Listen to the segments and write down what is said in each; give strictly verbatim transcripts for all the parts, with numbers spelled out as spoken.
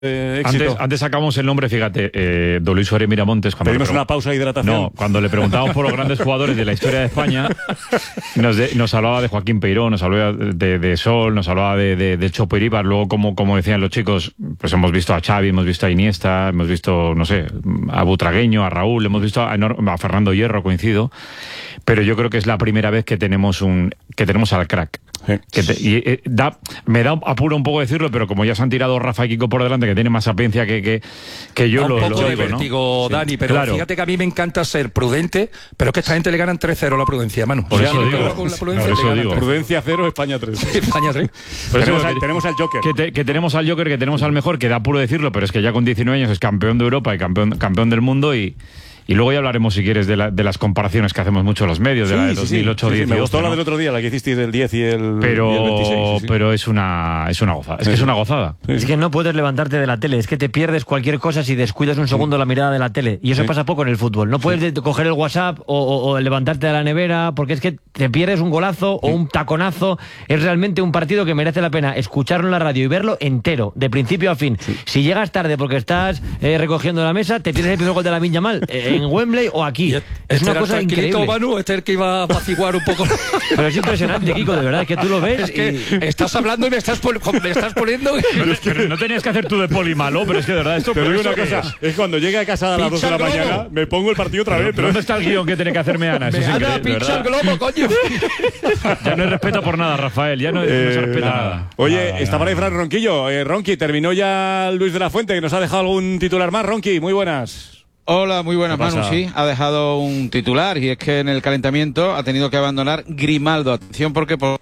Eh, antes, antes sacamos el nombre, fíjate, eh, don Luis Suárez Miramontes. Pedimos una pausa de hidratación. No, cuando le preguntábamos por los grandes jugadores de la historia de España, nos, de, nos hablaba de Joaquín Peiró, nos hablaba de, de Sol, nos hablaba de, de, de Chopo Iríbar. Luego, como, como decían los chicos, pues hemos visto a Xavi, hemos visto a Iniesta, hemos visto, no sé, a Butragueño, a Raúl, hemos visto a, a Fernando Hierro, coincido. Pero yo creo que es la primera vez que tenemos un que tenemos al crack. Sí. Que te, y, eh, da, me da apuro un poco decirlo, pero como ya se han tirado Rafa y Kiko por delante, que tiene más sapiencia que, que, que yo, lo, un poco lo de digo, vértigo, ¿no? Dani, Sí, pero claro. Fíjate que a mí me encanta ser prudente, pero es que a esta gente le ganan tres cero la prudencia, Manu. Por o sea, eso digo, con la prudencia, no, eso digo. Prudencia cero, España tres. España tres. Pues tenemos, al, tenemos al Joker. Que, te, que tenemos al Joker, que tenemos al mejor, que da apuro decirlo, pero es que ya con diecinueve años es campeón de Europa y campeón, campeón del mundo y... Y luego ya hablaremos, si quieres, de, la, de las comparaciones que hacemos mucho los medios, de sí, la de dos mil ocho sí, sí, diez. Me gustó ¿no? la del otro día, la que hicisteis del diez y el, pero, y el veintiséis. Sí, sí. Pero es una, es una gozada. Es que es una gozada. Sí, sí. Es que no puedes levantarte de la tele. Es que te pierdes cualquier cosa si descuidas un segundo sí. la mirada de la tele. Y eso sí. pasa poco en el fútbol. No puedes sí. coger el WhatsApp o, o, o levantarte de la nevera, porque es que te pierdes un golazo sí. o un taconazo. Es realmente un partido que merece la pena escucharlo en la radio y verlo entero, de principio a fin. Sí. Si llegas tarde porque estás eh, recogiendo la mesa, te pierdes el primer gol de Lamine Yamal eh, en Wembley o aquí. Es este una cosa increíble. Manu, este es el que iba a apaciguar un poco. Pero es impresionante, Kiko, de verdad, es que tú lo ves. Es que y... estás hablando y me estás, me estás poniendo. Pero, es que no tenías que hacer tú de poli malo, pero es que de verdad esto. Te digo una cosa: es, es cuando llegue a casa a las dos de la mañana, me pongo el partido otra pero, vez. Pero ¿dónde está el guión que tiene que hacerme Ana? Eso me es Ana, pincha el globo, coño. Ya no hay respeto por nada, Rafael. Ya no, eh, no se respeta nada. nada. Oye, nada, está por ahí Fran Ronquillo. Eh, Ronqui, terminó ya Luis de la Fuente, que nos ha dejado algún titular más. Ronqui, muy buenas. Hola, muy buenas, Manu. Sí, ha dejado un titular y es que en el calentamiento ha tenido que abandonar Grimaldo. Atención porque por...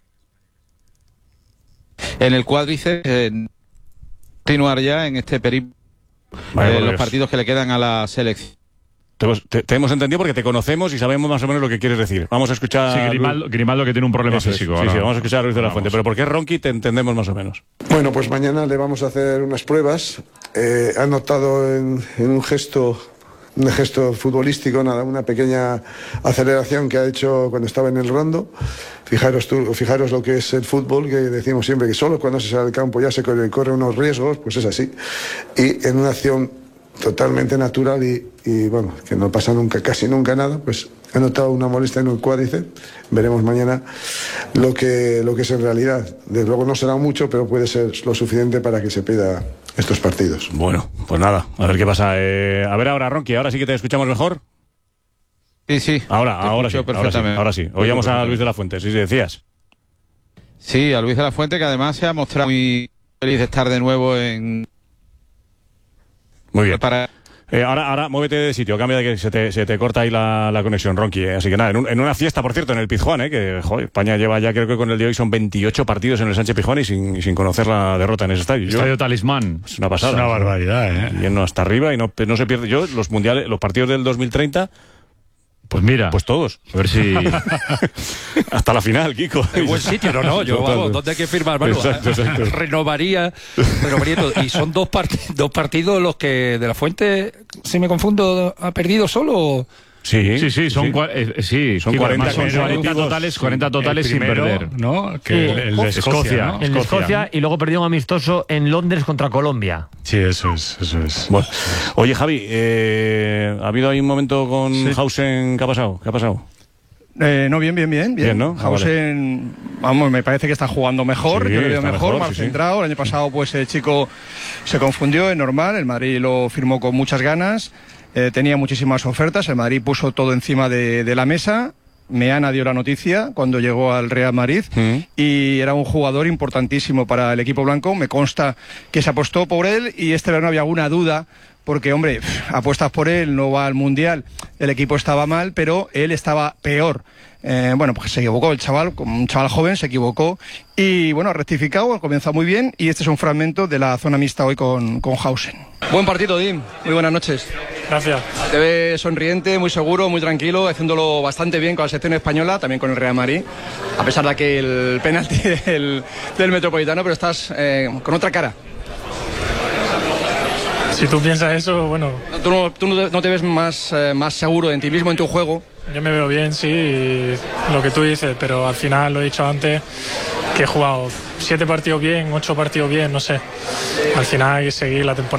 en el cuádriceps eh, continuar ya en este periplo vale, eh, los partidos que le quedan a la selección. Te, te, te hemos entendido porque te conocemos y sabemos más o menos lo que quieres decir. Vamos a escuchar... Sí, Grimaldo, Grimaldo que tiene un problema Eso físico. Es. Sí, ahora. sí, vamos a escuchar a Luis de la Fuente. Pero porque es Ronqui te entendemos más o menos. Bueno, pues mañana le vamos a hacer unas pruebas. Eh, ha notado en, en un gesto... un gesto futbolístico, nada, una pequeña aceleración que ha hecho cuando estaba en el rondo. Fijaros tú, fijaros lo que es el fútbol, que decimos siempre que solo cuando se sale al campo ya se corre, corre unos riesgos, pues es así. Y en una acción totalmente natural y, y bueno, que no pasa nunca, casi nunca nada, pues ha notado una molestia en el cuádriceps. Veremos mañana lo que, lo que es en realidad. Desde luego no será mucho, pero puede ser lo suficiente para que se pida estos partidos. Bueno, pues nada, a ver qué pasa. Eh, a ver ahora, Ronqui, ahora sí que te escuchamos mejor. Sí, sí. Ahora, ahora sí, ahora sí, ahora sí. Oíamos a Luis de la Fuente, sí, sí, decías. Sí, a Luis de la Fuente, que además se ha mostrado muy feliz de estar de nuevo en... Muy bien. Para... Eh, ahora, ahora, muévete de sitio, cambia de que se te, se te corta ahí la, la conexión, Ronqui. Eh. Así que nada, en, un, en una fiesta, por cierto, en el Pizjuán, eh, que joder, España lleva ya, creo que con el de hoy son veintiocho partidos en el Sánchez Pizjuán y sin, y sin conocer la derrota en ese estadio. Yo, estadio Talismán. Es una pasada. Es una barbaridad, ¿eh? Lleno hasta arriba y no, no se pierde. Yo, los mundiales, los partidos del dos mil treinta... Pues mira. Pues todos. A ver si... Hasta la final, Kiko. En buen sitio, no, no. Yo, Total. vamos, ¿dónde hay que firmar, Manu? Exacto, exacto. Renovaría, renovaría todo. Y son dos, part dos partidos los que de la Fuente, si me confundo, ha perdido solo. Sí, sí, sí, son, sí. Cua eh, sí, son cuarenta, son cuarenta totales, cuarenta totales primero, sin perder. ¿No? Que sí. el, el de Escocia, Escocia, ¿no? El de Escocia y luego perdió un amistoso en Londres contra Colombia. Sí, eso es, eso es. Bueno. Oye, Javi, eh, ¿ha habido ahí un momento con sí. Hausen? ¿Qué ha pasado? ¿Qué ha pasado? Eh, no, bien, bien, bien. Bien, bien ¿no? Hausen, ah, vale. vamos, me parece que está jugando mejor, sí, yo le veo mejor, mejor, más sí, centrado. Sí. El año pasado, pues el chico se confundió, es normal. El Madrid lo firmó con muchas ganas. Eh, tenía muchísimas ofertas, el Madrid puso todo encima de, de la mesa. Meana dio la noticia cuando llegó al Real Madrid mm. y era un jugador importantísimo para el equipo blanco. Me consta que se apostó por él y este verano había alguna duda porque, hombre, apuestas por él, no va al Mundial, el equipo estaba mal, pero él estaba peor. Eh, bueno, pues se equivocó el chaval, como un chaval joven, se equivocó y, bueno, ha rectificado, ha comenzado muy bien y este es un fragmento de la zona mixta hoy con, con Hausen. Buen partido, Dim. Muy buenas noches. Gracias. Te ves sonriente, muy seguro, muy tranquilo, haciéndolo bastante bien con la selección española, también con el Real Madrid, a pesar de aquel penalti del, del Metropolitano, pero estás eh, con otra cara. Si tú piensas eso, bueno... ¿Tú no, tú no te ves más, eh, más seguro en ti mismo, en tu juego? Yo me veo bien, sí, y lo que tú dices, pero al final, lo he dicho antes, que he jugado siete partidos bien, ocho partidos bien, no sé. Al final hay que seguir la temporada.